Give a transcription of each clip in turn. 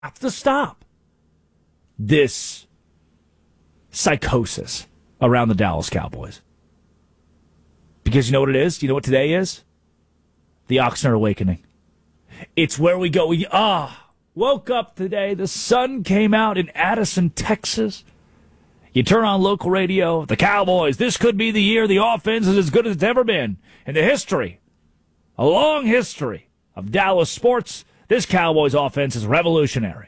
have to stop this psychosis around the Dallas Cowboys. Because you know what it is? You know what today is? The Oxnard Awakening. It's where we go. Woke up today. The sun came out in Addison, Texas. You turn on local radio. The Cowboys. This could be the year the offense is as good as it's ever been in the history. A long history of Dallas sports. This Cowboys offense is revolutionary.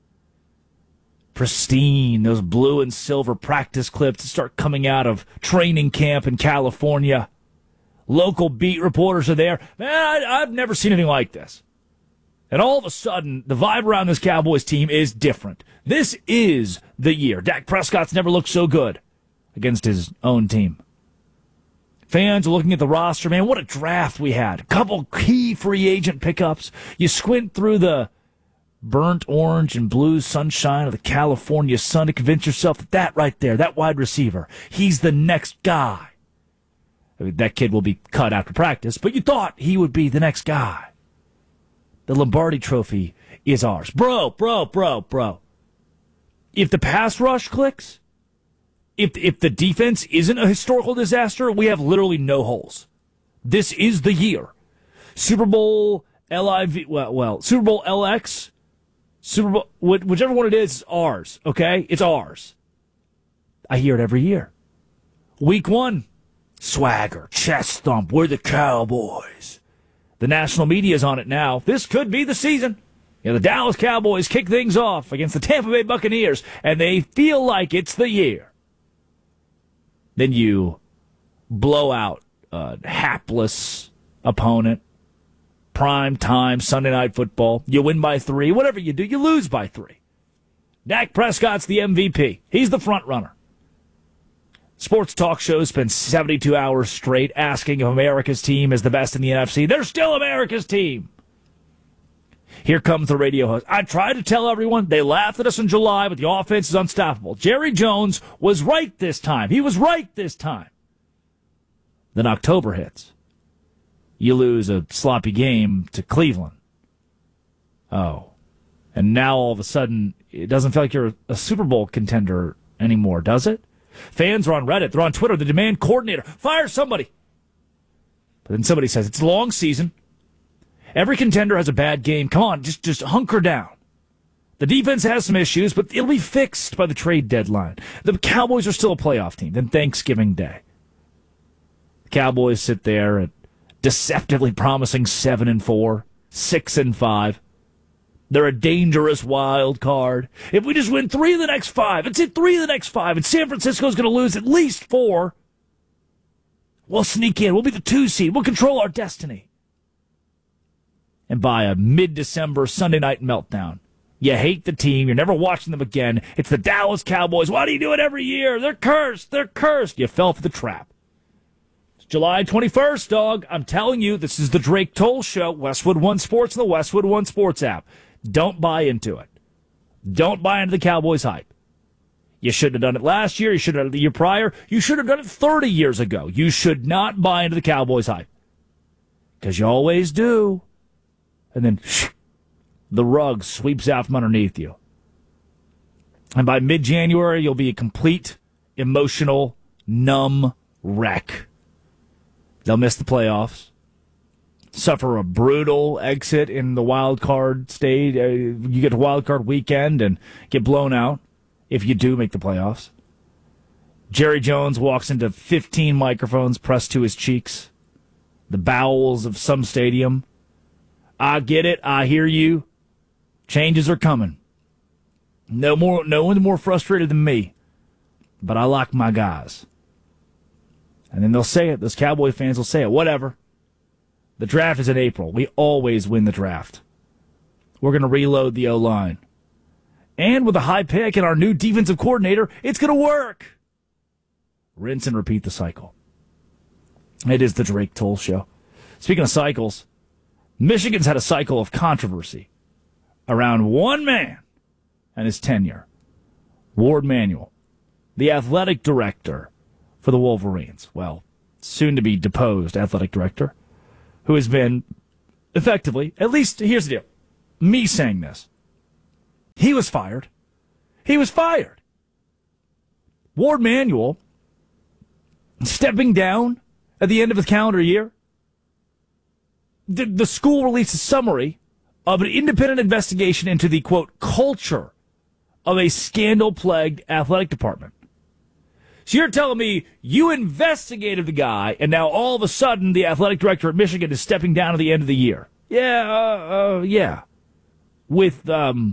Pristine. Those blue and silver practice clips start coming out of training camp in California. Local beat reporters are there. Man, I've never seen anything like this. And all of a sudden, the vibe around this Cowboys team is different. This is the year. Dak Prescott's never looked so good against his own team. Fans are looking at the roster. Man, what a draft we had. A couple key free agent pickups. You squint through the burnt orange and blue sunshine of the California sun to convince yourself that right there, that wide receiver, he's the next guy. I mean, that kid will be cut after practice, but you thought he would be the next guy. The Lombardi Trophy is ours. Bro. If the pass rush clicks, if the defense isn't a historical disaster, we have literally no holes. This is the year. Super Bowl Super Bowl LX, Super Bowl, whichever one it is ours, okay? It's ours. I hear it every year. Week 1, swagger, chest thump, we're the Cowboys. The national media's on it now. This could be the season. The Dallas Cowboys kick things off against the Tampa Bay Buccaneers, and they feel like it's the year. Then you blow out a hapless opponent, prime time, Sunday Night Football. You win by 3. Whatever you do, you lose by 3. Dak Prescott's the MVP. He's the front runner. Sports talk shows spend 72 hours straight asking if America's team is the best in the NFC. They're still America's team. Here comes the radio host. I tried to tell everyone. They laughed at us in July, but the offense is unstoppable. Jerry Jones was right this time. He was right this time. Then October hits. You lose a sloppy game to Cleveland. Oh. And now all of a sudden, it doesn't feel like you're a Super Bowl contender anymore, does it? Fans are on Reddit. They're on Twitter. The demand coordinator. Fire somebody. But then somebody says, it's a long season. Every contender has a bad game. Come on, just hunker down. The defense has some issues, but it'll be fixed by the trade deadline. The Cowboys are still a playoff team. Then Thanksgiving Day. The Cowboys sit there at deceptively promising 7-4, 6-5. They're a dangerous wild card. If we just win 3 of the next 5, it's it 3 of the next 5, and San Francisco's going to lose at least 4, we'll sneak in. We'll be the 2 seed. We'll control our destiny. And by a mid-December Sunday night meltdown, you hate the team. You're never watching them again. It's the Dallas Cowboys. Why do you do it every year? They're cursed. They're cursed. You fell for the trap. It's July 21st, dog. I'm telling you, this is the Drake Toll Show, Westwood One Sports and the Westwood One Sports app. Don't buy into it. Don't buy into the Cowboys hype. You shouldn't have done it last year. You should have done it the year prior. You should have done it 30 years ago. You should not buy into the Cowboys hype. Because you always do. And then the rug sweeps out from underneath you. And by mid-January, you'll be a complete, emotional, numb wreck. They'll miss the playoffs. Suffer a brutal exit in the wild card stage. You get to wild card weekend and get blown out if you do make the playoffs. Jerry Jones walks into 15 microphones pressed to his cheeks. The bowels of some stadium. I get it. I hear you. Changes are coming. No one's more frustrated than me. But I like my guys. And then they'll say it. Those Cowboy fans will say it. Whatever. The draft is in April. We always win the draft. We're going to reload the O-line. And with a high pick and our new defensive coordinator, it's going to work. Rinse and repeat the cycle. It is the Drake Toll Show. Speaking of cycles, Michigan's had a cycle of controversy around one man and his tenure. Ward Manuel, the athletic director for the Wolverines. Well, soon to be deposed athletic director, who has been effectively, at least, here's the deal, me saying this, He was fired. He was fired. Ward Manuel stepping down at the end of the calendar year. The school released a summary of an independent investigation into the, quote, culture of a scandal-plagued athletic department. So you're telling me you investigated the guy, and now all of a sudden the athletic director at Michigan is stepping down at the end of the year? Yeah. With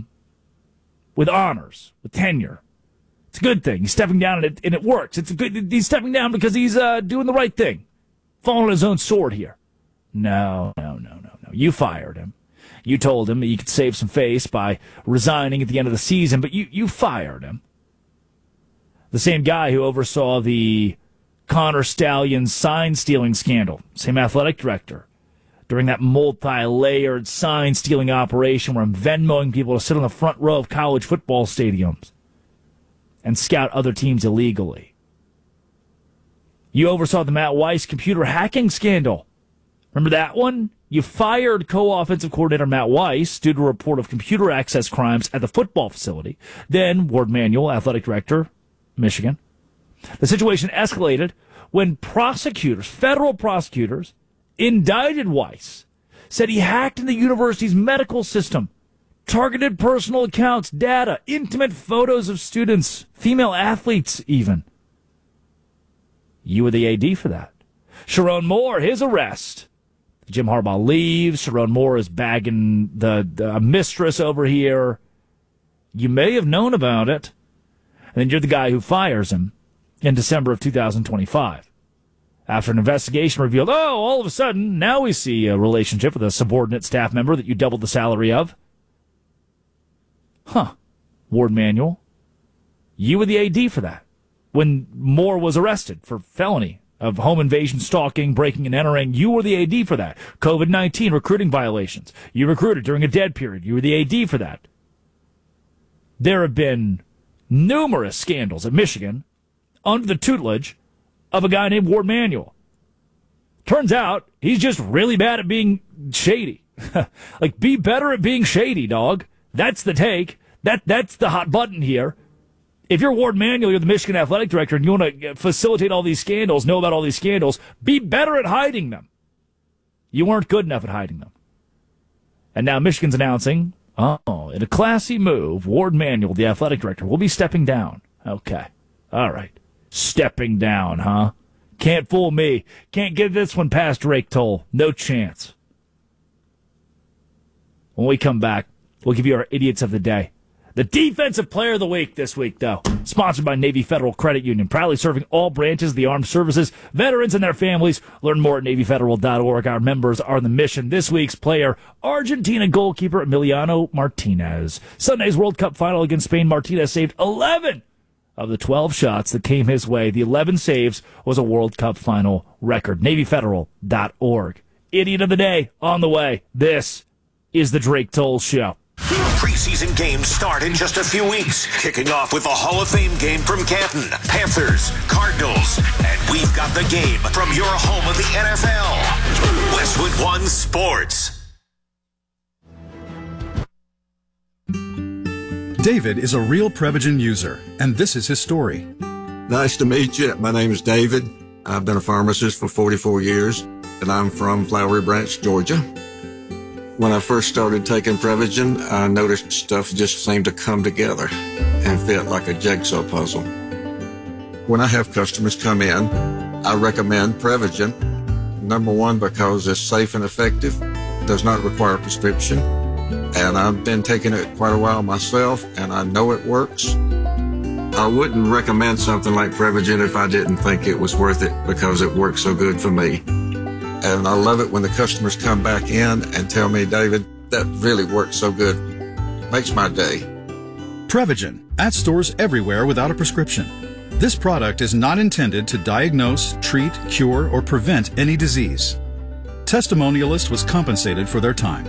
honors, with tenure. It's a good thing. He's stepping down, and it works. He's stepping down because he's doing the right thing. Falling on his own sword here. No. You fired him. You told him that you could save some face by resigning at the end of the season, but you fired him. The same guy who oversaw the Connor Stallion sign-stealing scandal, same athletic director, during that multi-layered sign-stealing operation where I'm Venmoing people to sit on the front row of college football stadiums and scout other teams illegally. You oversaw the Matt Weiss computer hacking scandal. Remember that one? You fired co-offensive coordinator Matt Weiss due to a report of computer access crimes at the football facility. Then Ward Manuel, athletic director, Michigan. The situation escalated when federal prosecutors, indicted Weiss, said he hacked in the university's medical system, targeted personal accounts, data, intimate photos of students, female athletes even. You were the AD for that. Sharon Moore, his arrest. Jim Harbaugh leaves. Sharon Moore is bagging the mistress over here. You may have known about it. And then you're the guy who fires him in December of 2025. After an investigation revealed, all of a sudden, now we see a relationship with a subordinate staff member that you doubled the salary of. Ward Manuel, you were the AD for that. When Moore was arrested for felony of home invasion, stalking, breaking and entering, you were the AD for that. COVID-19 recruiting violations. You recruited during a dead period. You were the AD for that. There have been numerous scandals at Michigan under the tutelage of a guy named Ward Manuel. Turns out he's just really bad at being shady. Like, be better at being shady, dog. That's the take. That's the hot button here. If you're Ward Manuel, you're the Michigan athletic director, and you want to facilitate all these scandals, know about all these scandals, be better at hiding them. You weren't good enough at hiding them. And now Michigan's announcing, in a classy move, Ward Manuel, the athletic director, will be stepping down. Okay. All right. Stepping down, huh? Can't fool me. Can't get this one past Drake Toll. No chance. When we come back, we'll give you our idiots of the day. The Defensive Player of the Week this week, though, sponsored by Navy Federal Credit Union, proudly serving all branches of the armed services, veterans and their families. Learn more at NavyFederal.org. Our members are on the mission. This week's player, Argentina goalkeeper Emiliano Martinez. Sunday's World Cup final against Spain, Martinez saved 11 of the 12 shots that came his way. The 11 saves was a World Cup final record. NavyFederal.org. Idiot of the Day on the way. This is the Drake Toll Show. Preseason games start in just a few weeks, kicking off with the Hall of Fame game from Canton, Panthers, Cardinals, and we've got the game from your home of the NFL, Westwood One Sports. David is a real Prevagen user, and this is his story. Nice to meet you. My name is David. I've been a pharmacist for 44 years, and I'm from Flowery Branch, Georgia. When I first started taking Prevagen, I noticed stuff just seemed to come together and fit like a jigsaw puzzle. When I have customers come in, I recommend Prevagen. Number one, because it's safe and effective, does not require a prescription, and I've been taking it quite a while myself, and I know it works. I wouldn't recommend something like Prevagen if I didn't think it was worth it because it works so good for me. And I love it when the customers come back in and tell me, David, that really works so good. Makes my day. Prevagen, at stores everywhere without a prescription. This product is not intended to diagnose, treat, cure, or prevent any disease. Testimonialist was compensated for their time.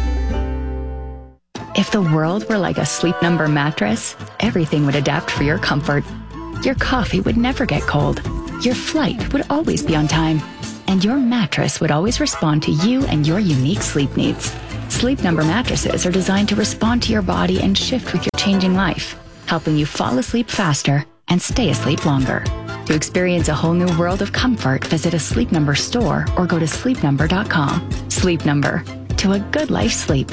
If the world were like a Sleep Number mattress, everything would adapt for your comfort. Your coffee would never get cold. Your flight would always be on time. And your mattress would always respond to you and your unique sleep needs. Sleep Number mattresses are designed to respond to your body and shift with your changing life, helping you fall asleep faster and stay asleep longer. To experience a whole new world of comfort, visit a Sleep Number store or go to sleepnumber.com. Sleep Number, to a good life sleep.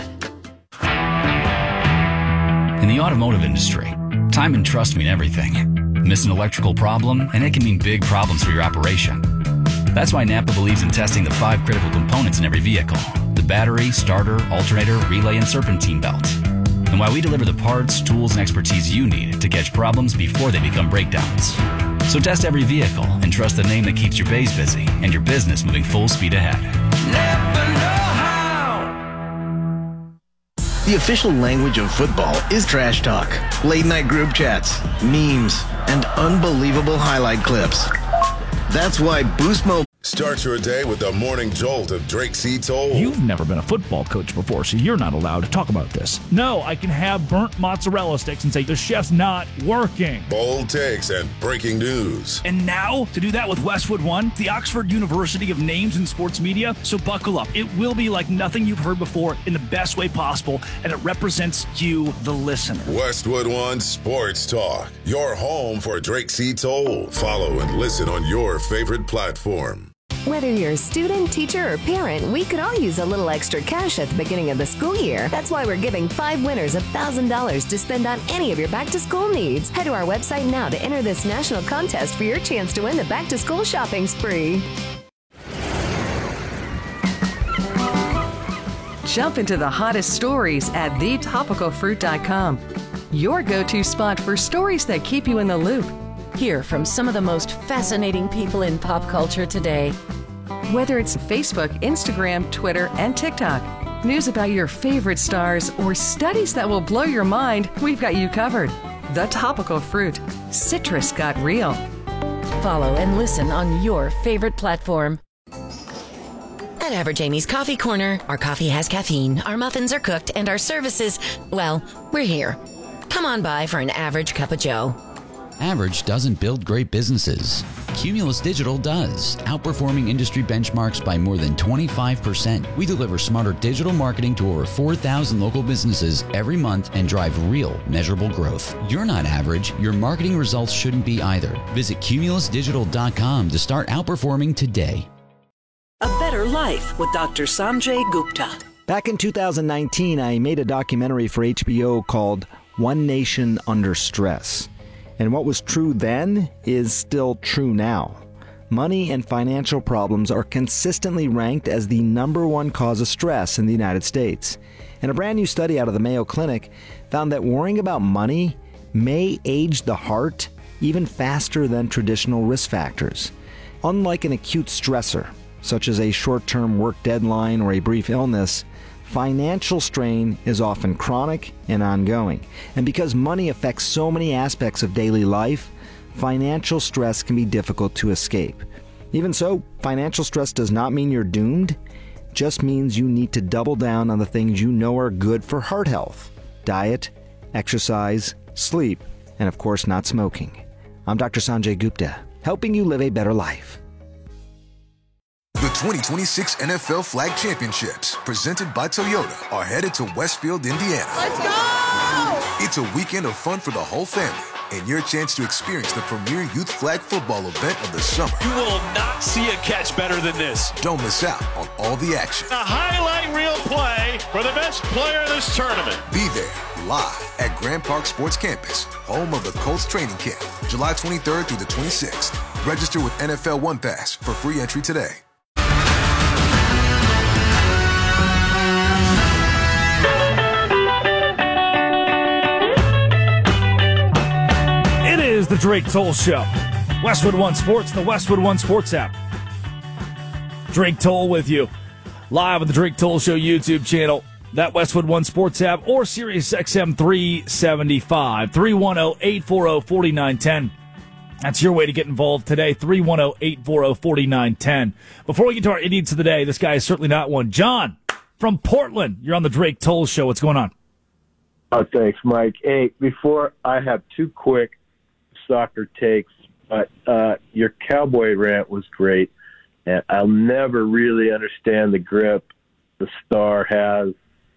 In the automotive industry, time and trust mean everything. Miss an electrical problem, and it can mean big problems for your operation. That's why Napa believes in testing the 5 critical components in every vehicle: the battery, starter, alternator, relay, and serpentine belt. And why we deliver the parts, tools, and expertise you need to catch problems before they become breakdowns. So test every vehicle and trust the name that keeps your bays busy and your business moving full speed ahead. Napa know-how. The official language of football is trash talk, late-night group chats, memes, and unbelievable highlight clips. That's why Boost Mobile... Start your day with the morning jolt of Drake C. Toll. You've never been a football coach before, so you're not allowed to talk about this. No, I can have burnt mozzarella sticks and say, the chef's not working. Bold takes and breaking news. And now, to do that with Westwood One, the Oxford University of Names in Sports Media. So buckle up. It will be like nothing you've heard before in the best way possible, and it represents you, the listener. Westwood One Sports Talk, your home for Drake C. Toll. Follow and listen on your favorite platform. Whether you're a student, teacher, or parent, we could all use a little extra cash at the beginning of the school year. That's why we're giving 5 winners $1,000 to spend on any of your back-to-school needs. Head to our website now to enter this national contest for your chance to win the back-to-school shopping spree. Jump into the hottest stories at thetopicalfruit.com. Your go-to spot for stories that keep you in the loop. Hear from some of the most fascinating people in pop culture today. Whether it's Facebook, Instagram, Twitter, and TikTok, news about your favorite stars, or studies that will blow your mind, we've got you covered. The Topical Fruit. Citrus got real. Follow and listen on your favorite platform. At Average Amy's Coffee Corner, our coffee has caffeine, our muffins are cooked, and our services, well, we're here. Come on by for an average cup of joe. Average doesn't build great businesses. Cumulus Digital does, outperforming industry benchmarks by more than 25%. We deliver smarter digital marketing to over 4,000 local businesses every month and drive real, measurable growth. You're not average. Your marketing results shouldn't be either. Visit cumulusdigital.com to start outperforming today. A Better Life with Dr. Sanjay Gupta. Back in 2019, I made a documentary for HBO called One Nation Under Stress. And what was true then is still true now. Money and financial problems are consistently ranked as the #1 cause of stress in the United States. And a brand new study out of the Mayo Clinic found that worrying about money may age the heart even faster than traditional risk factors. Unlike an acute stressor, such as a short-term work deadline or a brief illness, financial strain is often chronic and ongoing. And because money affects so many aspects of daily life, financial stress can be difficult to escape. Even so, financial stress does not mean you're doomed. It just means you need to double down on the things you know are good for heart health: diet, exercise, sleep, and of course not smoking. I'm Dr. Sanjay Gupta, helping you live a better life. The 2026 NFL Flag Championships, presented by Toyota, are headed to Westfield, Indiana. Let's go! It's a weekend of fun for the whole family and your chance to experience the premier youth flag football event of the summer. You will not see a catch better than this. Don't miss out on all the action. A highlight reel play for the best player in this tournament. Be there live at Grand Park Sports Campus, home of the Colts training camp, July 23rd through the 26th. Register with NFL One Pass for free entry today. It is the Drake Toll Show. Westwood One Sports, the Westwood One Sports app. Drake Toll with you. Live on the Drake Toll Show YouTube channel, that Westwood One Sports app, or Sirius XM 375. 310-840-4910. That's your way to get involved today, 310-840-4910. Before we get to our idiots of the day, this guy is certainly not one. John from Portland, you're on the Drake Toll Show. What's going on? Oh, thanks, Mike. Hey, before I have two quick soccer takes, but your Cowboy rant was great, and I'll never really understand the grip the Star has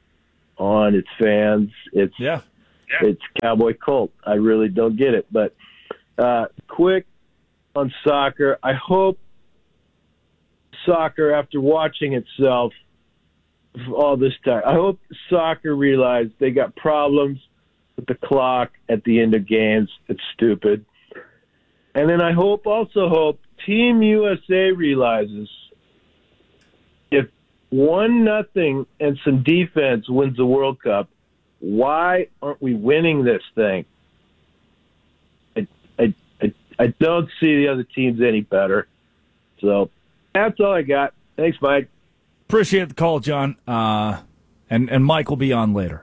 on its fans. It's Cowboy cult. I really don't get it. But quick on soccer, I hope soccer, after watching itself all this time, I hope soccer realized they got problems with the clock at the end of games. It's stupid. And then I hope Team USA realizes if 1-0 and some defense wins the World Cup, why aren't we winning this thing? I don't see the other teams any better. So that's all I got. Thanks, Mike. Appreciate the call, John. And Mike will be on later.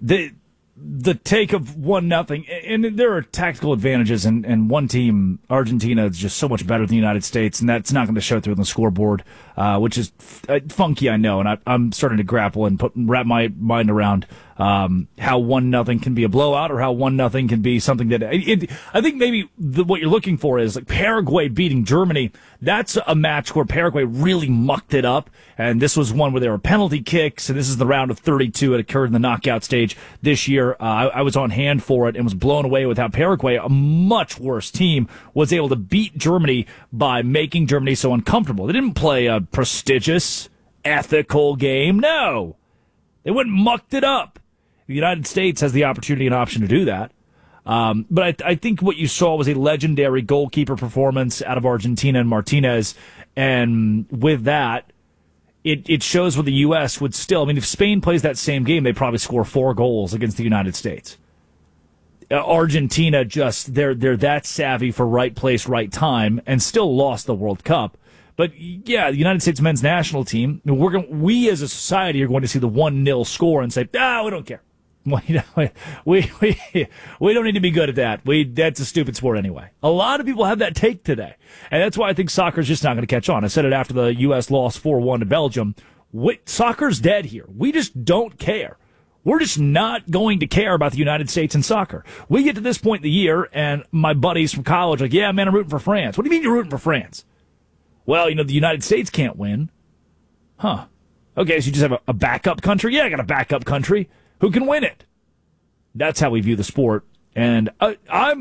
The take of 1-0, and there are tactical advantages, and one team, Argentina, is just so much better than the United States, and that's not going to show through on the scoreboard, which is funky, I know, and I'm starting to grapple and wrap my mind around how 1-0 can be a blowout, or how 1-0 can be something that I think maybe what you're looking for is like Paraguay beating Germany. That's a match where Paraguay really mucked it up, and this was one where there were penalty kicks, and this is the round of 32. It occurred in the knockout stage this year. I was on hand for it and was blown away with how Paraguay, a much worse team, was able to beat Germany by making Germany so uncomfortable. They didn't play a prestigious, ethical game. No. They went and mucked it up. The United States has the opportunity and option to do that. But I think what you saw was a legendary goalkeeper performance out of Argentina and Martinez. And with that, it shows what the U.S. would still. I mean, if Spain plays that same game, they probably score 4 goals against the United States. Argentina they're that savvy for right place, right time, and still lost the World Cup. But yeah, the United States men's national team, we as a society are going to see the 1-0 score and say, we don't care. We don't need to be good at that. That's a stupid sport anyway. A lot of people have that take today. And that's why I think soccer's just not going to catch on. I said it after the U.S. lost 4-1 to Belgium. Soccer's dead here. We just don't care. We're just not going to care about the United States in soccer. We get to this point in the year, and my buddies from college are like, yeah, man, I'm rooting for France. What do you mean you're rooting for France? Well, the United States can't win. Huh. Okay, so you just have a backup country? Yeah, I got a backup country. Who can win it? That's how we view the sport. And I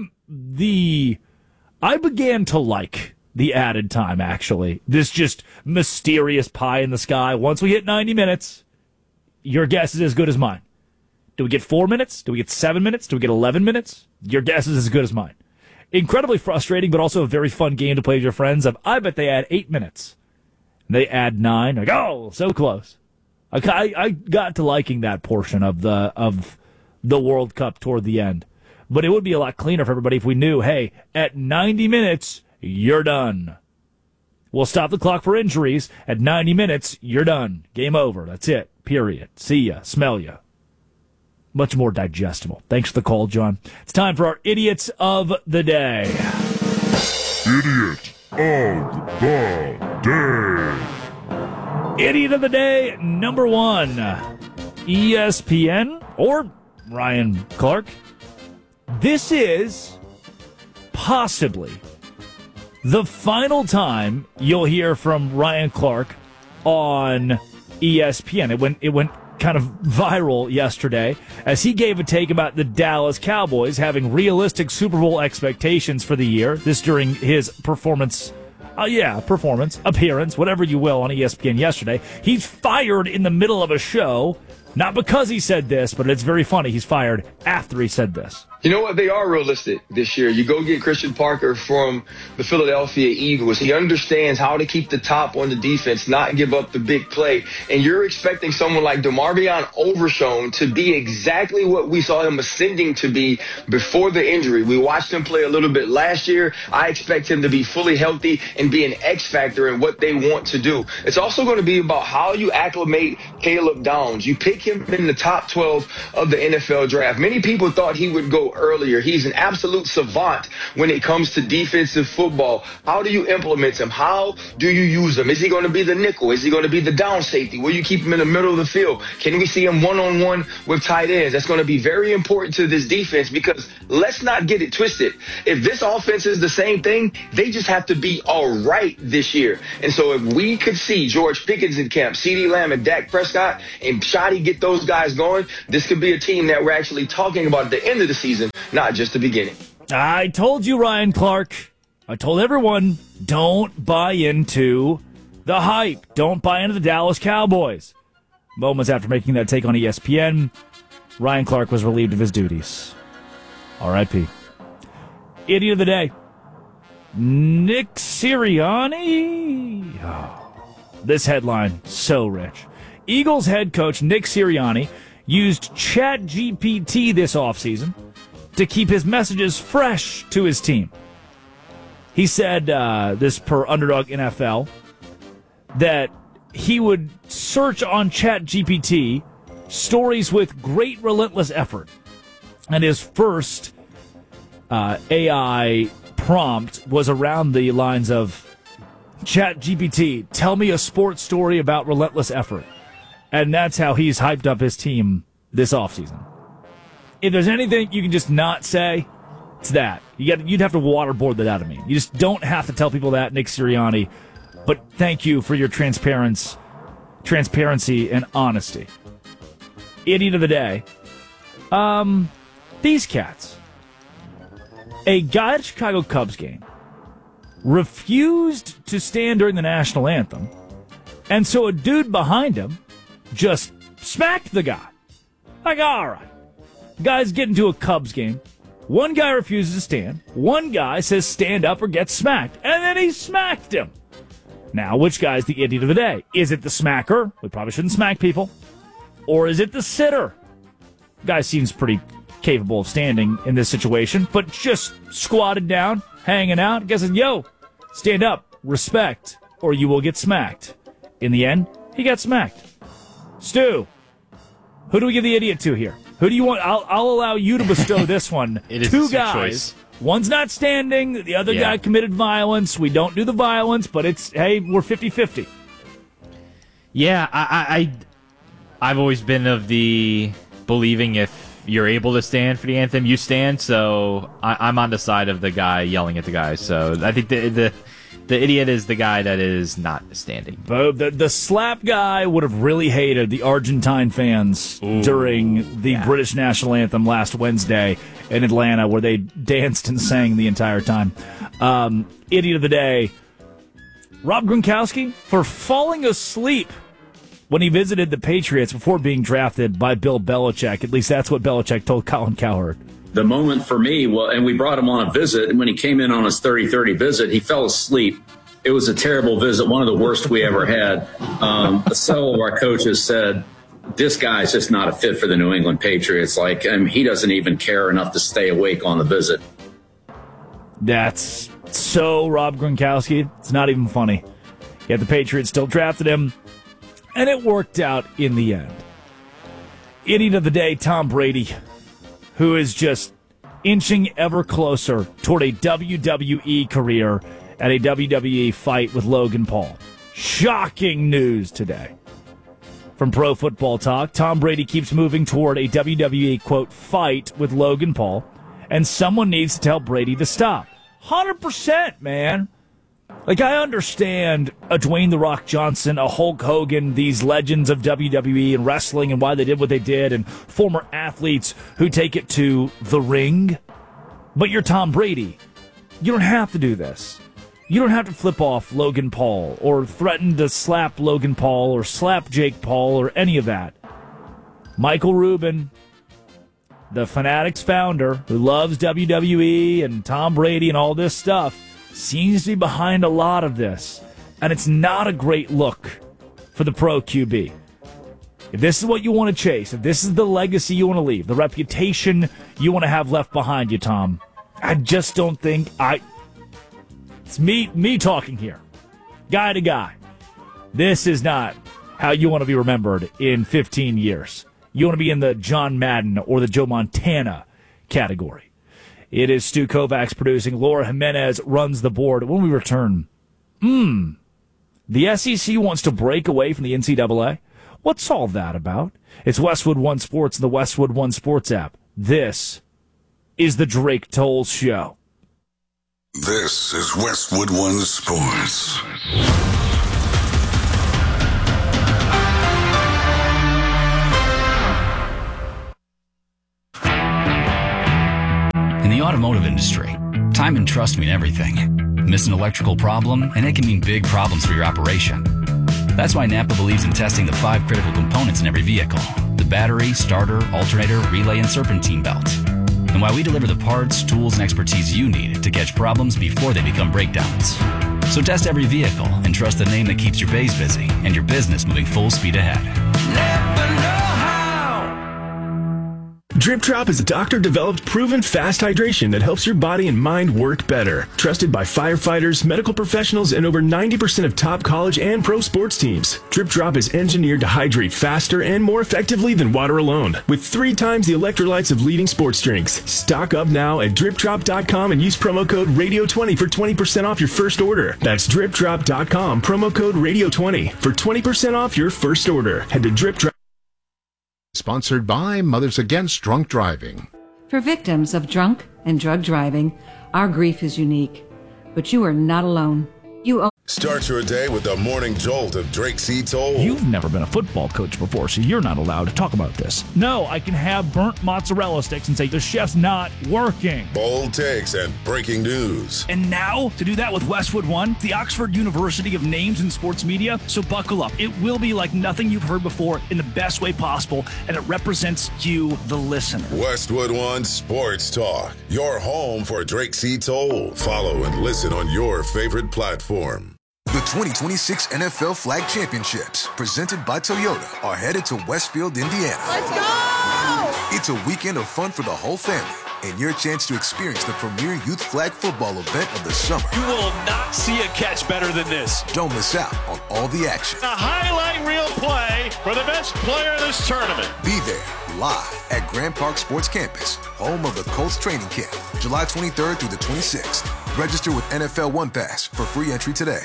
began to like the added time, actually. This just mysterious pie in the sky. Once we hit 90 minutes, your guess is as good as mine. Do we get 4 minutes? Do we get 7 minutes? Do we get 11 minutes? Your guess is as good as mine. Incredibly frustrating, but also a very fun game to play with your friends. I bet they add 8 minutes. They add 9. Like, oh, so close. I got to liking that portion of the World Cup toward the end. But it would be a lot cleaner for everybody if we knew, hey, at 90 minutes, you're done. We'll stop the clock for injuries. At 90 minutes, you're done. Game over. That's it. Period. See ya. Smell ya. Much more digestible. Thanks for the call, John. It's time for our Idiots of the Day. Idiot of the Day. Idiot of the Day, number 1. ESPN or Ryan Clark. This is possibly the final time you'll hear from Ryan Clark on ESPN. It went kind of viral yesterday as he gave a take about the Dallas Cowboys having realistic Super Bowl expectations for the year. This during his appearance, whatever you will, on ESPN yesterday. He's fired in the middle of a show, not because he said this, but it's very funny. He's fired after he said this. You know what? They are realistic this year. You go get Christian Parker from the Philadelphia Eagles. He understands how to keep the top on the defense, not give up the big play. And you're expecting someone like DeMarvion Overshown to be exactly what we saw him ascending to be before the injury. We watched him play a little bit last year. I expect him to be fully healthy and be an X factor in what they want to do. It's also going to be about how you acclimate Caleb Downs. You pick him in the top 12 of the NFL draft. Many people thought he would go little earlier. He's an absolute savant when it comes to defensive football. How do you implement him? How do you use him? Is he going to be the nickel? Is he going to be the down safety? Will you keep him in the middle of the field? Can we see him one-on-one with tight ends? That's going to be very important to this defense, because let's not get it twisted. If this offense is the same thing, they just have to be all right this year. And so if we could see George Pickens in camp, CeeDee Lamb and Dak Prescott and Shoddy get those guys going, this could be a team that we're actually talking about at the end of the season, not just the beginning. I told you, Ryan Clark. I told everyone, don't buy into the hype. Don't buy into the Dallas Cowboys. Moments after making that take on ESPN, Ryan Clark was relieved of his duties. R.I.P. Idiot of the day. Nick Sirianni. Oh, this headline, so rich. Eagles head coach Nick Sirianni used ChatGPT this offseason to keep his messages fresh to his team. He said, this per Underdog NFL, that he would search on ChatGPT stories with great relentless effort. And his first AI prompt was around the lines of, ChatGPT, tell me a sports story about relentless effort. And that's how he's hyped up his team this offseason. If there's anything you can just not say, it's that. You'd have to waterboard that out of me. You just don't have to tell people that, Nick Sirianni. But thank you for your transparency and honesty. Idiot of the day. These cats. A guy at a Chicago Cubs game refused to stand during the national anthem, and so a dude behind him just smacked the guy. Like, all right. Guy's getting to a Cubs game. One guy refuses to stand. One guy says stand up or get smacked. And then he smacked him. Now, which guy's the idiot of the day? Is it the smacker? We probably shouldn't smack people. Or is it the sitter? Guy seems pretty capable of standing in this situation, but just squatted down, hanging out, guessing, yo, stand up, respect, or you will get smacked. In the end, he got smacked. Stu, who do we give the idiot to here? Who do you want? I'll allow you to bestow this one. It is Two a guys. choice. One's not standing. The other guy committed violence. We don't do the violence, but it's, hey, we're 50-50. Yeah, I've always been of the believing if you're able to stand for the anthem, you stand. So I'm on the side of the guy yelling at the guy. So I think the idiot is the guy that is not standing. The slap guy would have really hated the Argentine fans during the British national anthem last Wednesday in Atlanta, where they danced and sang the entire time. Idiot of the day, Rob Gronkowski, for falling asleep when he visited the Patriots before being drafted by Bill Belichick. At least that's what Belichick told Colin Cowherd. The moment for me, and we brought him on a visit, and when he came in on his 30-30 visit, he fell asleep. It was a terrible visit, one of the worst we ever had. Several of our coaches said, this guy's just not a fit for the New England Patriots. He doesn't even care enough to stay awake on the visit. That's so Rob Gronkowski. It's not even funny. Yet the Patriots still drafted him, and it worked out in the end. Idiot of the day, Tom Brady, who is just inching ever closer toward a WWE career and a WWE fight with Logan Paul. Shocking news today. From Pro Football Talk, Tom Brady keeps moving toward a WWE, quote, fight with Logan Paul, and someone needs to tell Brady to stop. 100%, man. I understand a Dwayne The Rock Johnson, a Hulk Hogan, these legends of WWE and wrestling and why they did what they did, and former athletes who take it to the ring. But you're Tom Brady. You don't have to do this. You don't have to flip off Logan Paul or threaten to slap Logan Paul or slap Jake Paul or any of that. Michael Rubin, the Fanatics founder who loves WWE and Tom Brady and all this stuff, seems to be behind a lot of this. And it's not a great look for the pro QB. If this is what you want to chase, if this is the legacy you want to leave, the reputation you want to have left behind you, Tom, I just don't think it's me talking here. Guy to guy. This is not how you want to be remembered in 15 years. You want to be in the John Madden or the Joe Montana category. It is Stu Kovacs producing. Laura Jimenez runs the board. When we return, the SEC wants to break away from the NCAA? What's all that about? It's Westwood One Sports and the Westwood One Sports app. This is the Drake Toll Show. This is Westwood One Sports. In the automotive industry, time and trust mean everything. Miss an electrical problem, and it can mean big problems for your operation. That's why Napa believes in testing the 5 critical components in every vehicle: the battery, starter, alternator, relay, and serpentine belt. And why we deliver the parts, tools, and expertise you need to catch problems before they become breakdowns. So test every vehicle and trust the name that keeps your bays busy and your business moving full speed ahead. Napa know-how. Drip Drop is a doctor-developed, proven fast hydration that helps your body and mind work better. Trusted by firefighters, medical professionals, and over 90% of top college and pro sports teams. Drip Drop is engineered to hydrate faster and more effectively than water alone, with 3 times the electrolytes of leading sports drinks. Stock up now at dripdrop.com and use promo code RADIO20 for 20% off your first order. That's dripdrop.com, promo code RADIO20 for 20% off your first order. Head to DripDrop. Sponsored by Mothers Against Drunk Driving. For victims of drunk and drug driving, our grief is unique. But you are not alone. Start your day with the morning jolt of Drake C. Toll. You've never been a football coach before, so you're not allowed to talk about this. No, I can have burnt mozzarella sticks and say the chef's not working. Bold takes and breaking news. And now, to do that with Westwood One, the Oxford University of Names in Sports Media, so buckle up. It will be like nothing you've heard before in the best way possible, and it represents you, the listener. Westwood One Sports Talk, your home for Drake C. Toll. Follow and listen on your favorite platform. The 2026 NFL Flag Championships, presented by Toyota, are headed to Westfield, Indiana. Let's go! It's a weekend of fun for the whole family and your chance to experience the premier youth flag football event of the summer. You will not see a catch better than this. Don't miss out on all the action. A highlight reel play for the best player in this tournament. Be there live at Grand Park Sports Campus, home of the Colts training camp, July 23rd through the 26th. Register with NFL One Pass for free entry today.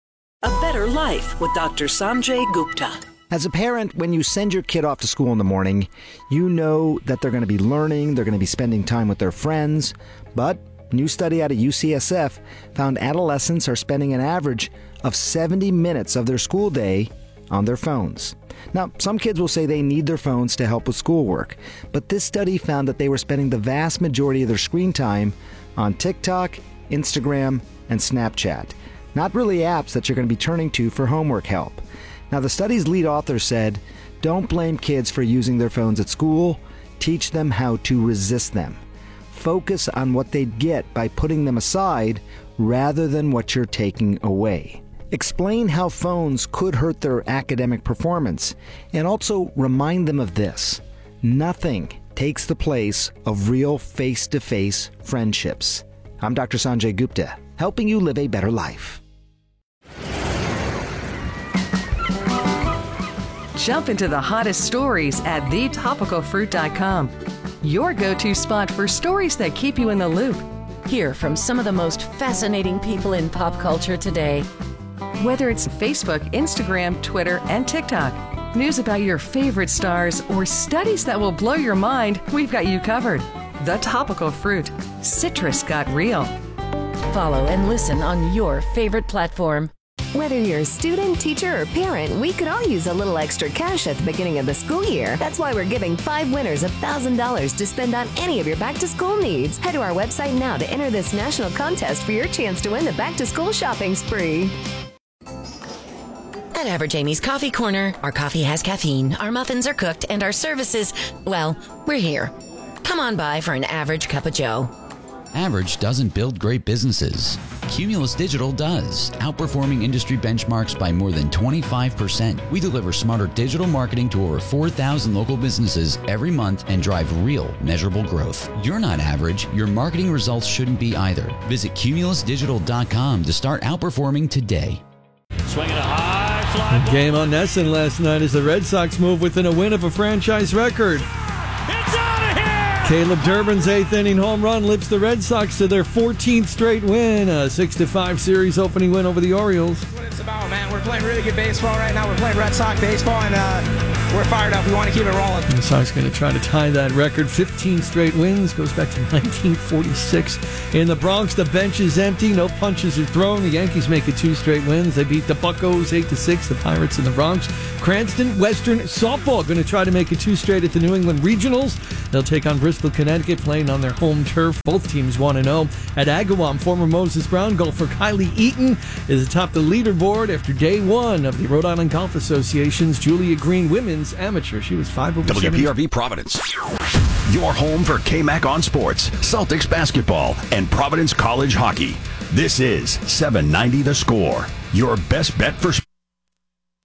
A better life with Dr. Sanjay Gupta. As a parent, when you send your kid off to school in the morning, you know that they're going to be learning, they're going to be spending time with their friends. But a new study out of UCSF found adolescents are spending an average of 70 minutes of their school day on their phones. Now, some kids will say they need their phones to help with schoolwork, but this study found that they were spending the vast majority of their screen time on TikTok, Instagram, and Snapchat. Not really apps that you're going to be turning to for homework help. Now, the study's lead author said, don't blame kids for using their phones at school. Teach them how to resist them. Focus on what they'd get by putting them aside rather than what you're taking away. Explain how phones could hurt their academic performance, and also remind them of this: nothing takes the place of real face-to-face friendships. I'm Dr. Sanjay Gupta, helping you live a better life. Jump into the hottest stories at thetopicalfruit.com. Your go-to spot for stories that keep you in the loop. Hear from some of the most fascinating people in pop culture today. Whether it's Facebook, Instagram, Twitter, and TikTok, news about your favorite stars, or studies that will blow your mind, we've got you covered. The Topical Fruit. Citrus got real. Follow and listen on your favorite platform. Whether you're a student, teacher, or parent, we could all use a little extra cash at the beginning of the school year. That's why we're giving 5 winners $1,000 to spend on any of your back-to-school needs. Head to our website now to enter this national contest for your chance to win the back-to-school shopping spree. At Average Amy's Coffee Corner, our coffee has caffeine, our muffins are cooked, and our services, well, we're here. Come on by for an average cup of joe. Average doesn't build great businesses. Cumulus Digital does, outperforming industry benchmarks by more than 25%. We deliver smarter digital marketing to over 4,000 local businesses every month and drive real, measurable growth. You're not average. Your marketing results shouldn't be either. Visit cumulusdigital.com to start outperforming today. Swinging a high fly. Game on Nesson last night as the Red Sox move within a win of a franchise record. It's out of here! Caleb Durbin's 8th inning home run lifts the Red Sox to their 14th straight win, a 6-5 series opening win over the Orioles. That's what it's about, man. We're playing really good baseball right now. We're playing Red Sox baseball, and we're fired up. We want to keep it rolling. The Sox going to try to tie that record. 15 straight wins, goes back to 1946. In the Bronx, the bench is empty. No punches are thrown. The Yankees make it 2 straight wins. They beat the Buccos 8-6, the Pirates in the Bronx. Cranston Western softball going to try to make it 2 straight at the New England Regionals. They'll take on Bristol, Connecticut, playing on their home turf. Both teams 1-0. At Agawam, former Moses Brown golfer Kylie Eaton is atop the leaderboard after day 1 of the Rhode Island Golf Association's Julia Green Women's Amateur. She was 5 over 7. WPRV Providence. Your home for KMAC on sports, Celtics basketball, and Providence College hockey. This is 790 The Score, your best bet for sports.